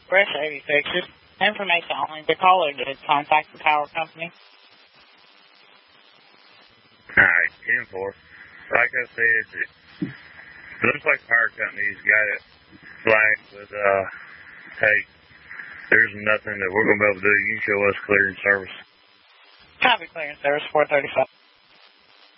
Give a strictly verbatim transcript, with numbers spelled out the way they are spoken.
Express eighty-six. Just information only. The caller did contact the power company. Alright, ten four. Like I said, it looks like the power company's got it flagged, but, uh, hey, there's nothing that we're going to be able to do. You can show us clearing service. Copy, clearing service four thirty-five.